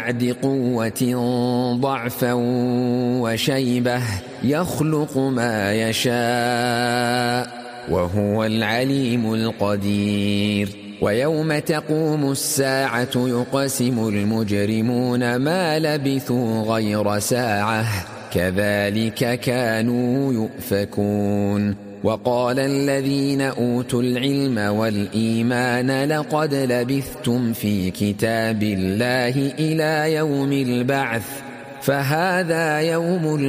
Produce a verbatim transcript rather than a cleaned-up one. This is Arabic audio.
بعد قوة ضعفا وشيبة يخلق ما يشاء وهو العليم القدير. ويوم تقوم الساعة يقسم المجرمون ما لبثوا غير ساعة كذلك كانوا يؤفكون. وقال الذين أوتوا العلم والإيمان لقد لبثتم في كتاب الله إلى يوم البعث فهذا يوم